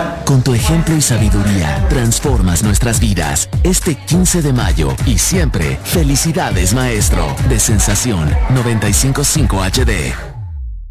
Con tu ejemplo y sabiduría, transformas nuestras vidas. Este 15 de mayo y siempre, felicidades, maestro. De Sensación 955 HD.